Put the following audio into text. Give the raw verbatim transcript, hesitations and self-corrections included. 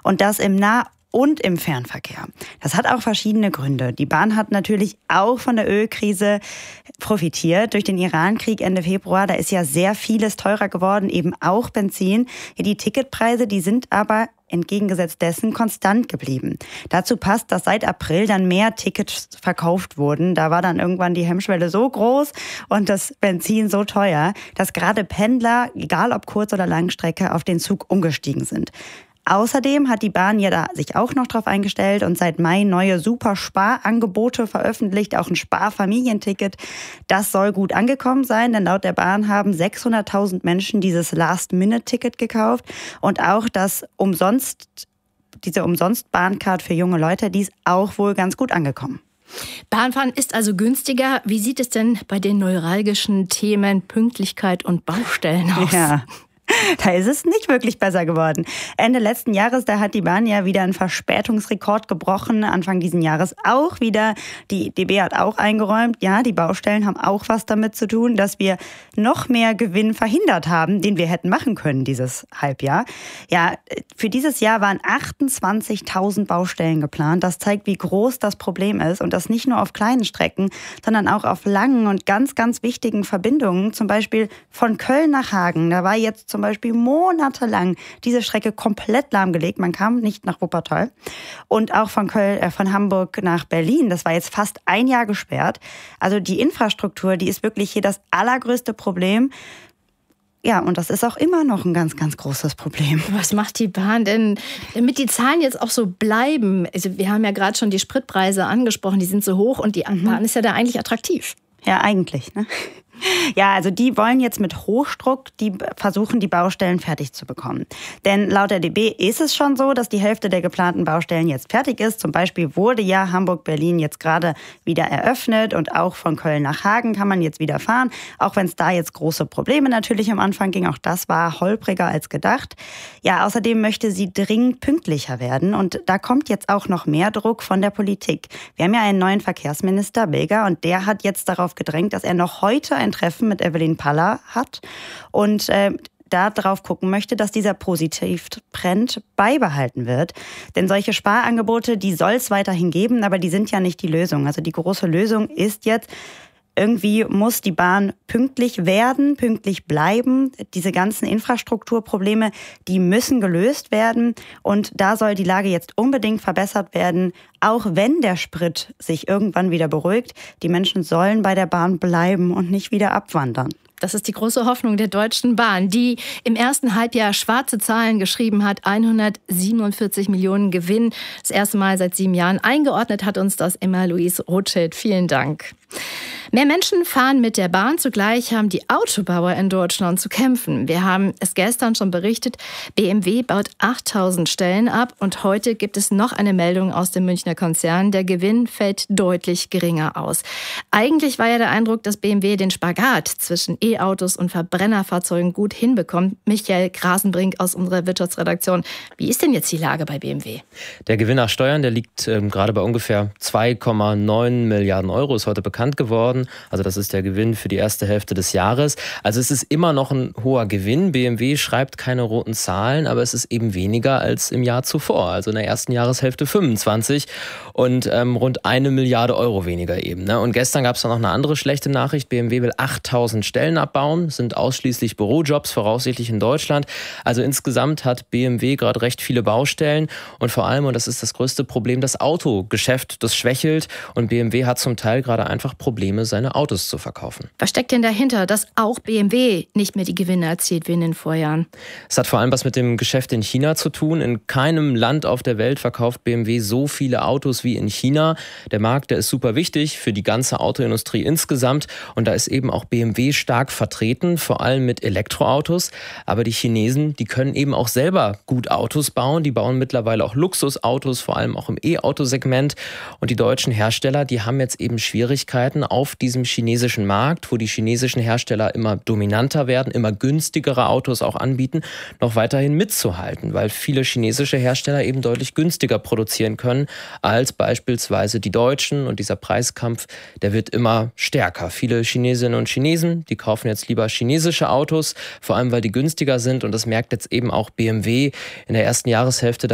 Und das im Nah- und im Fernverkehr. Das hat auch verschiedene Gründe. Die Bahn hat natürlich auch von der Ölkrise profitiert. Durch den Iran-Krieg Ende Februar, da ist ja sehr vieles teurer geworden, eben auch Benzin. Die Ticketpreise, die sind aber entgegengesetzt dessen konstant geblieben. Dazu passt, dass seit April dann mehr Tickets verkauft wurden. Da war dann irgendwann die Hemmschwelle so groß und das Benzin so teuer, dass gerade Pendler, egal ob Kurz- oder Langstrecke, auf den Zug umgestiegen sind. Außerdem hat die Bahn ja da sich auch noch drauf eingestellt und seit Mai neue Super-Sparangebote veröffentlicht, auch ein Sparfamilienticket. Das soll gut angekommen sein, denn laut der Bahn haben sechshunderttausend Menschen dieses Last-Minute-Ticket gekauft und auch das umsonst, diese Umsonst-Bahncard für junge Leute, die ist auch wohl ganz gut angekommen. Bahnfahren ist also günstiger. Wie sieht es denn bei den neuralgischen Themen Pünktlichkeit und Baustellen aus? Ja. Da ist es nicht wirklich besser geworden. Ende letzten Jahres, da hat die Bahn ja wieder einen Verspätungsrekord gebrochen. Anfang diesen Jahres auch wieder. Die D B hat auch eingeräumt, ja, die Baustellen haben auch was damit zu tun, dass wir noch mehr Gewinn verhindert haben, den wir hätten machen können dieses Halbjahr. Ja, für dieses Jahr waren achtundzwanzigtausend Baustellen geplant. Das zeigt, wie groß das Problem ist. Und das nicht nur auf kleinen Strecken, sondern auch auf langen und ganz, ganz wichtigen Verbindungen. Zum Beispiel von Köln nach Hagen. Da war jetzt zum Beispiel monatelang diese Strecke komplett lahmgelegt. Man kam nicht nach Wuppertal. Und auch von Köln, äh, von Hamburg nach Berlin, das war jetzt fast ein Jahr gesperrt. Also die Infrastruktur, die ist wirklich hier das allergrößte Problem. Ja, und das ist auch immer noch ein ganz, ganz großes Problem. Was macht die Bahn denn, damit die Zahlen jetzt auch so bleiben? Also wir haben ja gerade schon die Spritpreise angesprochen, die sind so hoch und die mhm. Bahn ist ja da eigentlich attraktiv. Ja, eigentlich, ne? Ja, also die wollen jetzt mit Hochdruck die versuchen, die Baustellen fertig zu bekommen. Denn laut der D B ist es schon so, dass die Hälfte der geplanten Baustellen jetzt fertig ist. Zum Beispiel wurde ja Hamburg-Berlin jetzt gerade wieder eröffnet und auch von Köln nach Hagen kann man jetzt wieder fahren. Auch wenn es da jetzt große Probleme natürlich am Anfang ging. Auch das war holpriger als gedacht. Ja, außerdem möchte sie dringend pünktlicher werden. Und da kommt jetzt auch noch mehr Druck von der Politik. Wir haben ja einen neuen Verkehrsminister, Beger, und der hat jetzt darauf gedrängt, dass er noch heute ein Treffen mit Evelyn Paller hat und äh, da drauf gucken möchte, dass dieser Positivtrend beibehalten wird. Denn solche Sparangebote, die soll es weiterhin geben, aber die sind ja nicht die Lösung. Also die große Lösung ist jetzt, irgendwie muss die Bahn pünktlich werden, pünktlich bleiben. Diese ganzen Infrastrukturprobleme, die müssen gelöst werden. Und da soll die Lage jetzt unbedingt verbessert werden, auch wenn der Sprit sich irgendwann wieder beruhigt. Die Menschen sollen bei der Bahn bleiben und nicht wieder abwandern. Das ist die große Hoffnung der Deutschen Bahn, die im ersten Halbjahr schwarze Zahlen geschrieben hat. hundertsiebenundvierzig Millionen Gewinn. Das erste Mal seit sieben Jahren. Eingeordnet hat uns das Emma-Louise Rothschild. Vielen Dank. Mehr Menschen fahren mit der Bahn. Zugleich haben die Autobauer in Deutschland zu kämpfen. Wir haben es gestern schon berichtet. B M W baut achttausend Stellen ab. Und heute gibt es noch eine Meldung aus dem Münchner Konzern. Der Gewinn fällt deutlich geringer aus. Eigentlich war ja der Eindruck, dass B M W den Spagat zwischen E-Autos und Verbrennerfahrzeugen gut hinbekommt. Michael Grasenbrink aus unserer Wirtschaftsredaktion. Wie ist denn jetzt die Lage bei B M W? Der Gewinn nach Steuern, der liegt ähm, gerade bei ungefähr zwei Komma neun Milliarden Euro, ist heute bekannt geworden. Also das ist der Gewinn für die erste Hälfte des Jahres. Also es ist immer noch ein hoher Gewinn. B M W schreibt keine roten Zahlen, aber es ist eben weniger als im Jahr zuvor. Also in der ersten Jahreshälfte fünfundzwanzig und ähm, rund eine Milliarde Euro weniger eben. Ne? Und gestern gab es noch eine andere schlechte Nachricht. B M W will achttausend Stellen abbauen, sind ausschließlich Bürojobs, voraussichtlich in Deutschland. Also insgesamt hat B M W gerade recht viele Baustellen und vor allem, und das ist das größte Problem, das Autogeschäft, das schwächelt und B M W hat zum Teil gerade einfach Probleme, seine Autos zu verkaufen. Was steckt denn dahinter, dass auch B M W nicht mehr die Gewinne erzielt wie in den Vorjahren? Es hat vor allem was mit dem Geschäft in China zu tun. In keinem Land auf der Welt verkauft B M W so viele Autos wie in China. Der Markt, der ist super wichtig für die ganze Autoindustrie insgesamt und da ist eben auch B M W stark vertreten, vor allem mit Elektroautos. Aber die Chinesen, die können eben auch selber gut Autos bauen. Die bauen mittlerweile auch Luxusautos, vor allem auch im E-Auto-Segment. Und die deutschen Hersteller, die haben jetzt eben Schwierigkeiten auf diesem chinesischen Markt, wo die chinesischen Hersteller immer dominanter werden, immer günstigere Autos auch anbieten, noch weiterhin mitzuhalten, weil viele chinesische Hersteller eben deutlich günstiger produzieren können als beispielsweise die Deutschen. Und dieser Preiskampf, der wird immer stärker. Viele Chinesinnen und Chinesen, die kaufen jetzt lieber chinesische Autos, vor allem weil die günstiger sind. Und das merkt jetzt eben auch B M W in der ersten Jahreshälfte.